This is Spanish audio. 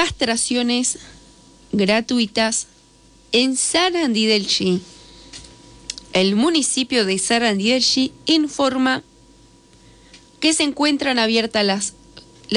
castraciones gratuitas en Sarandí del Chi. El municipio de Sarandí del Chi informa que se encuentran abiertas las